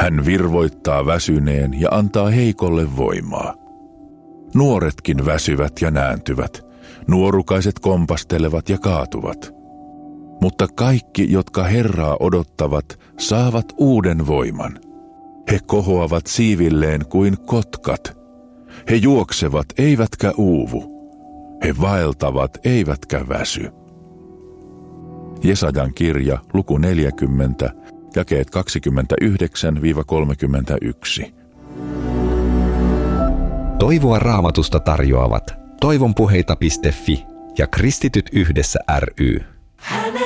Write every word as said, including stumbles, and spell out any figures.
Hän virvoittaa väsyneen ja antaa heikolle voimaa. Nuoretkin väsyvät ja nääntyvät, nuorukaiset kompastelevat ja kaatuvat. Mutta kaikki, jotka Herraa odottavat, saavat uuden voiman. He kohoavat siivilleen kuin kotkat. He juoksevat eivätkä uuvu. He vaeltavat eivätkä väsy. Jesajan kirja, luku neljäkymmentä, jakeet kaksikymmentäyhdeksän kolmekymmentäyksi. Toivoa Raamatusta tarjoavat toivonpuheita piste fi ja Kristityt yhdessä ry.